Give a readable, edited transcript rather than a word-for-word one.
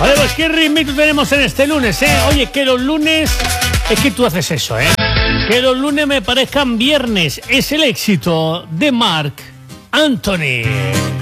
Oye, pues qué ritmito tenemos en este lunes, ¿eh? Oye, que los lunes... Es que tú haces eso, ¿eh? Que los lunes me parezcan viernes. Es el éxito de Marc Anthony.